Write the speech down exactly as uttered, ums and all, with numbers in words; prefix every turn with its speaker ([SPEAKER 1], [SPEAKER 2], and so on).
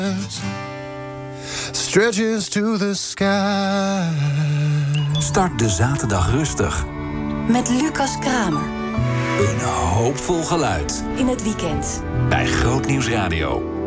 [SPEAKER 1] stretches to the sky.
[SPEAKER 2] Start de zaterdag rustig.
[SPEAKER 3] Met Lucas Kramer.
[SPEAKER 2] Een hoopvol geluid.
[SPEAKER 3] In het weekend.
[SPEAKER 2] Bij Grootnieuws Radio.